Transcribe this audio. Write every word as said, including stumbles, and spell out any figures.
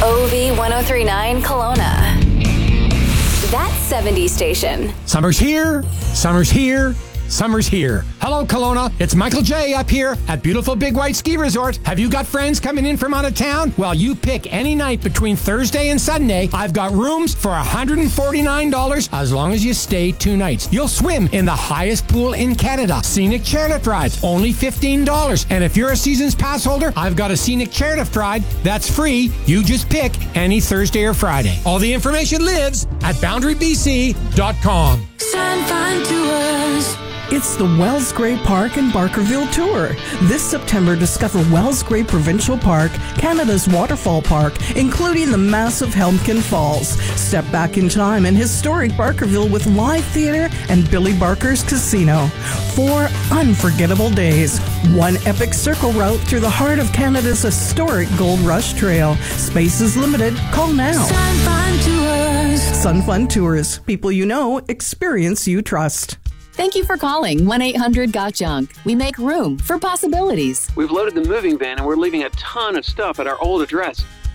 O V ten thirty-nine Kelowna. That seventies station. Summer's here. Summer's here. Summer's here. Hello, Kelowna. It's Michael J. up here at beautiful Big White Ski Resort. Have you got friends coming in from out of town? Well, you pick any night between Thursday and Sunday. I've got rooms for one hundred forty-nine dollars as long as you stay two nights. You'll swim in the highest pool in Canada. Scenic chairlift rides, only fifteen dollars. And if you're a season's pass holder, I've got a scenic chairlift ride that's free. You just pick any Thursday or Friday. All the information lives at boundary b c dot com. San Fun Tours. It's the Wells Gray Park and Barkerville Tour. This September, discover Wells Gray Provincial Park, Canada's waterfall park, including the massive Helmkin Falls. Step back in time in historic Barkerville with live theater and Billy Barker's Casino. Four unforgettable days. One epic circle route through the heart of Canada's historic Gold Rush Trail. Space is limited. Call now. Sun Fun Tours. Sun Fun Tours. People you know, experience you trust. Thank you for calling one eight hundred got junk. We make room for possibilities. We've loaded the moving van and we're leaving a ton of stuff at our old address.